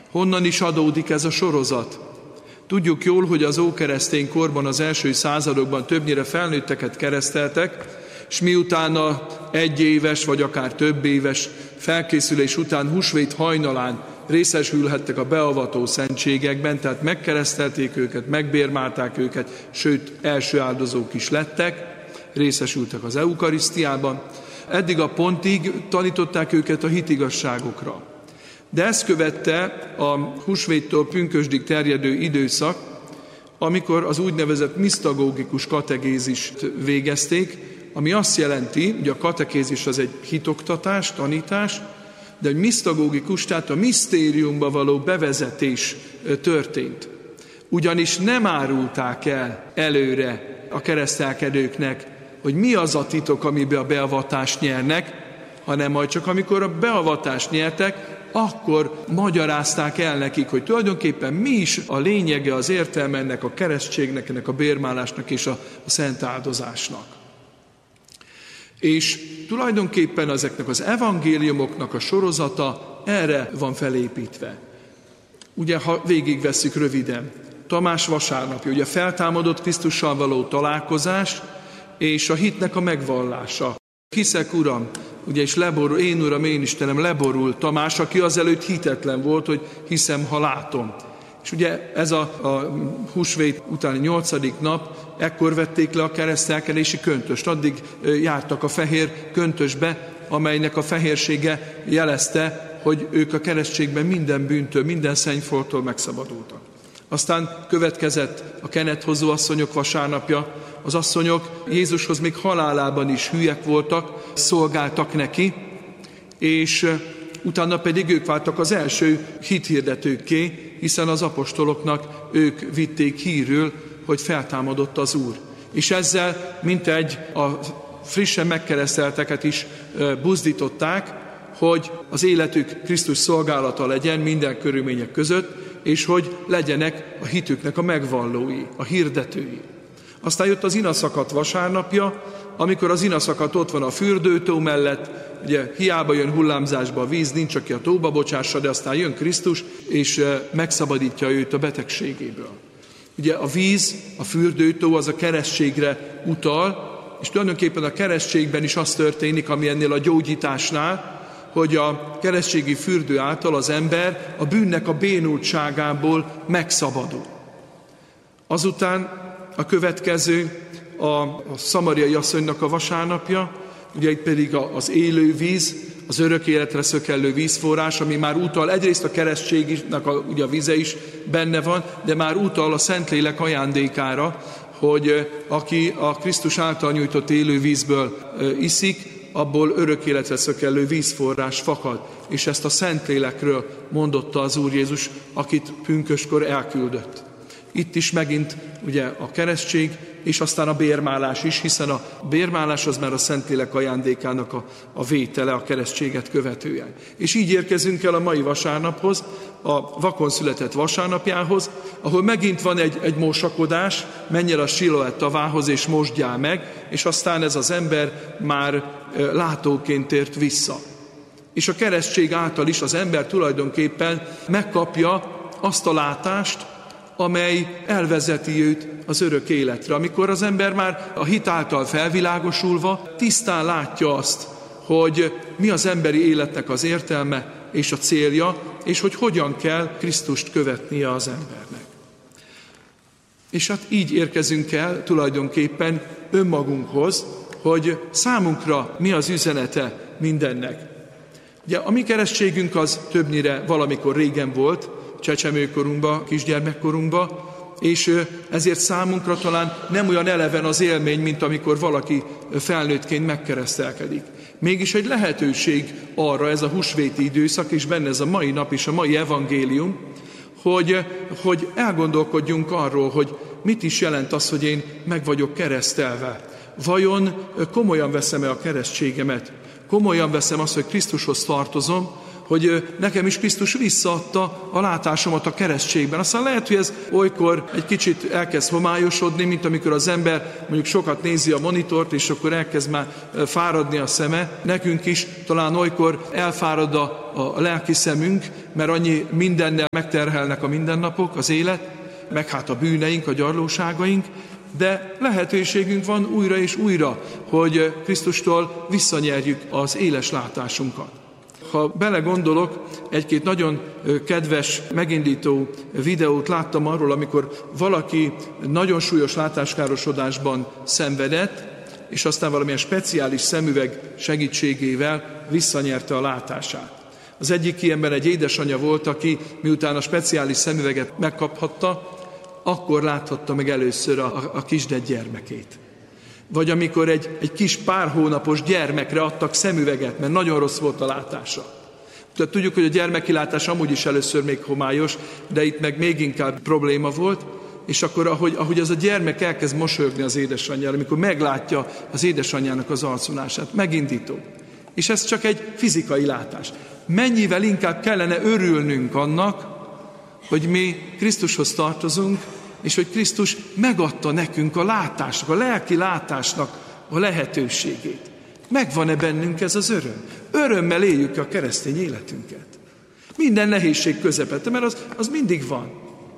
Honnan is adódik ez a sorozat? Tudjuk jól, hogy az ókeresztény korban, az első századokban többnyire felnőtteket kereszteltek, és miután a 1 éves vagy akár több éves felkészülés után húsvét hajnalán részesülhettek a beavató szentségekben, tehát megkeresztelték őket, megbérmálták őket, sőt, első áldozók is lettek, részesültek az eukarisztiában. Eddig a pontig tanították őket a hitigazságokra. De ezt követte a húsvéttől pünkösdig terjedő időszak, amikor az úgynevezett misztagógikus kategézist végezték, ami azt jelenti, hogy a katekézis az egy hitoktatás, tanítás, de egy misztagógikus, tehát a misztériumba való bevezetés történt. Ugyanis nem árulták el előre a keresztelkedőknek, hogy mi az a titok, amiben a beavatást nyernek, hanem majd csak amikor a beavatást nyertek, akkor magyarázták el nekik, hogy tulajdonképpen mi is a lényege, az értelme ennek a keresztségnek, ennek a bérmálásnak és a szent áldozásnak. És tulajdonképpen ezeknek az evangéliumoknak a sorozata erre van felépítve. Ugye, ha végigvesszük röviden, Tamás vasárnapja, ugye feltámadott Krisztussal való találkozás, és a hitnek a megvallása. Hiszek, Uram, ugye, és leborul, én Uram, én Istenem, leborul Tamás, aki azelőtt hitetlen volt, hogy hiszem, ha látom. És ugye ez a húsvét utáni 8. nap, ekkor vették le a keresztelkedési köntöst. Addig jártak a fehér köntösbe, amelynek a fehérsége jelezte, hogy ők a keresztségben minden bűntől, minden szennyfolttól megszabadultak. Aztán következett a kenethozó asszonyok vasárnapja. Az asszonyok Jézushoz még halálában is hülyek voltak, szolgáltak neki, és utána pedig ők váltak az első hithirdetőkké, hiszen az apostoloknak ők vitték hírül, hogy feltámadott az Úr. És ezzel mintegy a frissen megkeresztelteket is buzdították, hogy az életük Krisztus szolgálata legyen minden körülmények között, és hogy legyenek a hitüknek a megvallói, a hirdetői. Aztán jött az inaszakadt vasárnapja, amikor az inaszakadt ott van a fürdőtó mellett, ugye hiába jön hullámzásba a víz, nincs, aki a tóba bocsássa, de aztán jön Krisztus, és megszabadítja őt a betegségéből. Ugye a víz, a fürdőtó az a keresztségre utal, és tulajdonképpen a keresztségben is az történik, ami ennél a gyógyításnál, hogy a keresztségi fürdő által az ember a bűnnek a bénultságából megszabadul. Azután a következő a szamariai asszonynak a vasárnapja, ugye itt pedig az élő víz, az örök életre szökellő vízforrás, ami már utal, egyrészt a keresztségnek ugye a víze is benne van, de már utal a Szentlélek ajándékára, hogy aki a Krisztus által nyújtott élő vízből iszik, abból örök életre szökellő vízforrás fakad. És ezt a Szentlélekről mondotta az Úr Jézus, akit pünköstkor elküldött. Itt is megint ugye a keresztség, és aztán a bérmálás is, hiszen a bérmálás az már a Szentlélek ajándékának a vétele a keresztséget követően. És így érkezünk el a mai vasárnaphoz, a vakon született vasárnapjához, ahol megint van egy mosakodás, menj el a Siloé tavához és mosdjál meg, és aztán ez az ember már látóként tért vissza. És a keresztség által is az ember tulajdonképpen megkapja azt a látást, amely elvezeti őt az örök életre. Amikor az ember már a hit által felvilágosulva tisztán látja azt, hogy mi az emberi életnek az értelme és a célja, és hogy hogyan kell Krisztust követnie az embernek. És hát így érkezünk el tulajdonképpen önmagunkhoz, hogy számunkra mi az üzenete mindennek. Ugye a mi keresztségünk az többnyire valamikor régen volt, csecsemőkorunkba, kisgyermekkorunkba, és ezért számunkra talán nem olyan eleven az élmény, mint amikor valaki felnőttként megkeresztelkedik. Mégis egy lehetőség arra ez a húsvéti időszak, és benne ez a mai nap és a mai evangélium, hogy elgondolkodjunk arról, hogy mit is jelent az, hogy én meg vagyok keresztelve. Vajon komolyan veszem-e a keresztségemet? Komolyan veszem azt, hogy Krisztushoz tartozom, hogy nekem is Krisztus visszaadta a látásomat a keresztségben. Aztán lehet, hogy ez olykor egy kicsit elkezd homályosodni, mint amikor az ember mondjuk sokat nézi a monitort, és akkor elkezd már fáradni a szeme. Nekünk is talán olykor elfárad a lelki szemünk, mert annyi mindennel megterhelnek a mindennapok, az élet, meg hát a bűneink, a gyarlóságaink, de lehetőségünk van újra és újra, hogy Krisztustól visszanyerjük az éles látásunkat. Ha belegondolok, egy-két nagyon kedves, megindító videót láttam arról, amikor valaki nagyon súlyos látáskárosodásban szenvedett, és aztán valamilyen speciális szemüveg segítségével visszanyerte a látását. Az egyik ilyenben egy édesanyja volt, aki miután a speciális szemüveget megkaphatta, akkor láthatta meg először a kisded gyermekét. Vagy amikor egy kis pár hónapos gyermekre adtak szemüveget, mert nagyon rossz volt a látása. Tehát tudjuk, hogy a gyermeki látás amúgy is először még homályos, de itt meg még inkább probléma volt, és akkor ahogy az a gyermek elkezd mosolyogni az édesanyjára, amikor meglátja az édesanyjának az arculását, megindító. És ez csak egy fizikai látás. Mennyivel inkább kellene örülnünk annak, hogy mi Krisztushoz tartozunk, és hogy Krisztus megadta nekünk a látásnak, a lelki látásnak a lehetőségét. Megvan-e bennünk ez az öröm? Örömmel éljük a keresztény életünket. Minden nehézség közepette, mert az mindig van.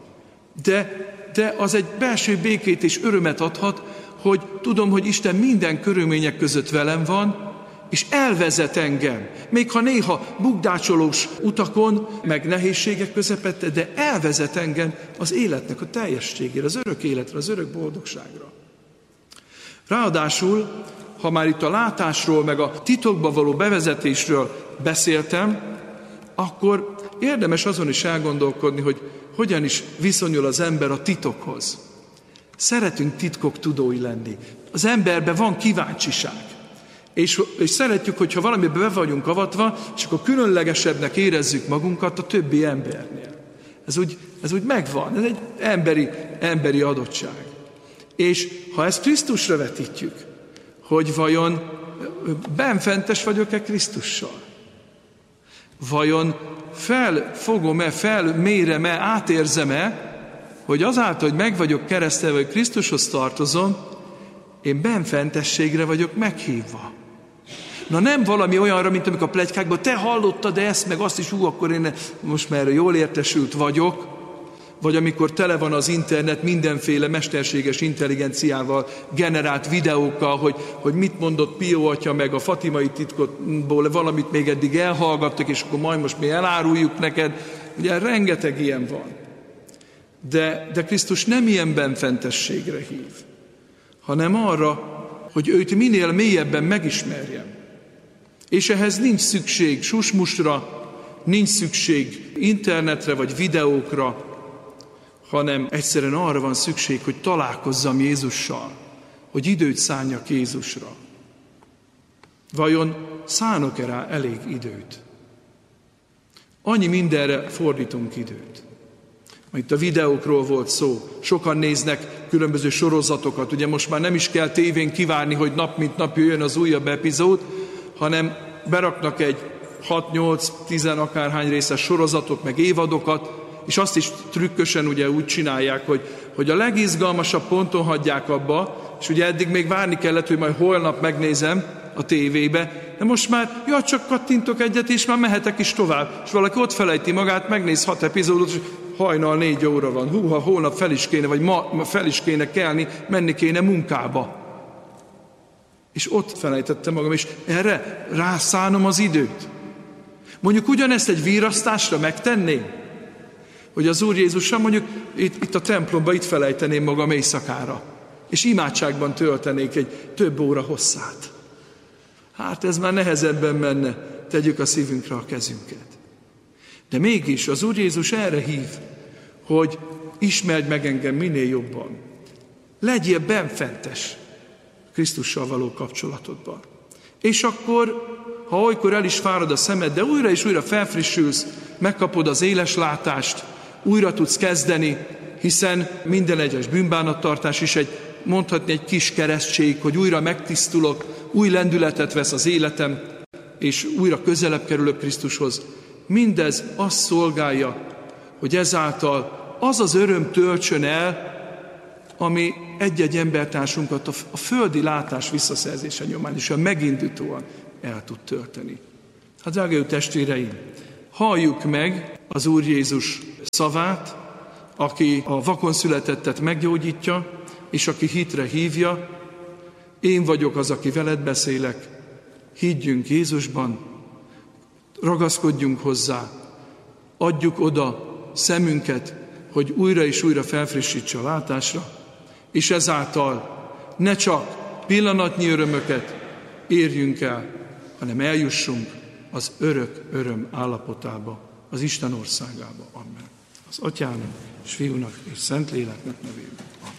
De az egy belső békét és örömet adhat, hogy tudom, hogy Isten minden körülmények között velem van, és elvezet engem. Még ha néha bukdácsolós utakon, meg nehézségek közepette, de elvezet engem az életnek a teljességére, az örök életre, az örök boldogságra. Ráadásul, ha már itt a látásról, meg a titokba való bevezetésről beszéltem, akkor érdemes azon is elgondolkodni, hogy hogyan is viszonyul az ember a titokhoz. Szeretünk titkok tudói lenni. Az emberben van kíváncsiság. És szeretjük, hogyha valamiben be vagyunk avatva, és akkor különlegesebbnek érezzük magunkat a többi embernél. Ez úgy megvan, ez egy emberi adottság. És ha ezt Krisztusra vetítjük, hogy vajon benfentes vagyok-e Krisztussal? Vajon felfogom-e, felmérem-e, átérzem-e, hogy azáltal, hogy meg vagyok keresztelve, hogy Krisztushoz tartozom, én benfentességre vagyok meghívva. Na nem valami olyanra, mint amikor a pletykákban, te hallottad ezt, meg azt is, akkor én most már jól értesült vagyok, vagy amikor tele van az internet mindenféle mesterséges intelligenciával generált videókkal, hogy mit mondott Pio atya, meg a fatimai titkotból valamit még eddig elhallgattak, és akkor majd most mi eláruljuk neked. Ugye rengeteg ilyen van. De Krisztus nem ilyen benfentességre hív, hanem arra, hogy őt minél mélyebben megismerjem. És ehhez nincs szükség susmusra, nincs szükség internetre vagy videókra, hanem egyszerűen arra van szükség, hogy találkozzam Jézussal, hogy időt szánjak Jézusra. Vajon szánok-e rá elég időt? Annyi mindenre fordítunk időt. Itt a videókról volt szó. Sokan néznek különböző sorozatokat. Ugye most már nem is kell tévén kivárni, hogy nap mint nap jöjjön az újabb epizód, hanem beraknak egy 6-8-10 akárhány részes sorozatot, meg évadokat, és azt is trükkösen ugye úgy csinálják, hogy a legizgalmasabb ponton hagyják abba, és ugye eddig még várni kellett, hogy majd holnap megnézem a tévébe, de most már, csak kattintok egyet, és már mehetek is tovább. És valaki ott felejti magát, megnéz 6 epizódot, és hajnal 4 óra van. Húha, holnap fel is kéne, vagy ma fel is kéne kelni, menni kéne munkába. És ott felejtettem magam, és erre rászánom az időt. Mondjuk ugyanezt egy virasztásra megtenném, hogy az Úr Jézussal mondjuk itt a templomban itt felejteném magam éjszakára, és imádságban töltenék egy több óra hosszát. Hát ez már nehezebben menne, tegyük a szívünkre a kezünket. De mégis az Úr Jézus erre hív, hogy ismerd meg engem minél jobban. Legyél benfentes Krisztussal való kapcsolatodban. És akkor, ha olykor el is fárad a szemed, de újra és újra felfrissülsz, megkapod az éles látást, újra tudsz kezdeni, hiszen minden egyes bűnbánattartás is mondhatni egy kis keresztség, hogy újra megtisztulok, új lendületet vesz az életem, és újra közelebb kerülök Krisztushoz. mindez azt szolgálja, hogy ezáltal az az öröm töltsön el, ami egy-egy embertársunkat a földi látás visszaszerzése nyomán is olyan megindítóan el tud tölteni. Hát drága jó testvéreim, halljuk meg az Úr Jézus szavát, aki a vakon születettet meggyógyítja, és aki hitre hívja. Én vagyok az, aki veled beszélek. Higgyünk Jézusban, ragaszkodjunk hozzá, adjuk oda szemünket, hogy újra és újra felfrissítse a látásra, és ezáltal ne csak pillanatnyi örömöket érjünk el, hanem eljussunk az örök öröm állapotába, az Isten országába. Amen. Az Atyának, és Fiúnak, és Szentléleknek nevében. Amen.